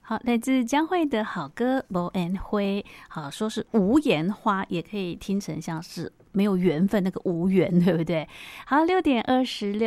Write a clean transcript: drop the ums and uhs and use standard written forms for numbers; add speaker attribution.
Speaker 1: 好，来自江蕙的好歌《无缘花》，好，说是无言花，也可以听成像是没有缘分那个无缘，对不对？好，6:26。